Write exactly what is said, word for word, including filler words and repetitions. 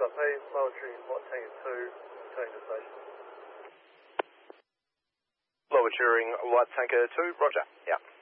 copy. Lower Turing White Tango two, returning to station. Lower Turing White Tango two, roger, yeah.